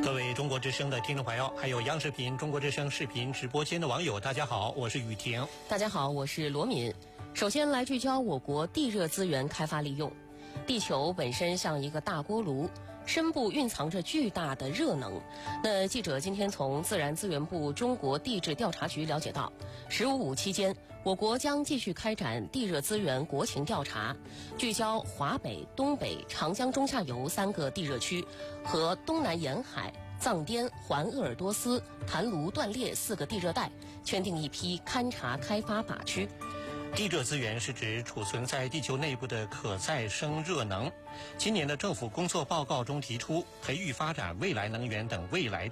各位中国之声的听众朋友，还有央视频中国之声视频直播间的网友，大家好，我是雨婷。 大家好，我是罗敏。首先来聚焦我国地热资源开发利用。地球本身像一个大锅炉，深部蕴藏着巨大的热能。那记者今天从自然资源部中国地质调查局了解到，15.5期间，我国将继续开展地热资源国情调查，聚焦华北、东北、长江中下游3个地热区和东南沿海、藏滇、环鄂尔多斯、坛卢、断裂4个地热带，圈定一批勘察开发靶区。 地热资源是指储存在地球内部的可再生热能。今年的政府工作报告中提出，培育发展未来能源等未来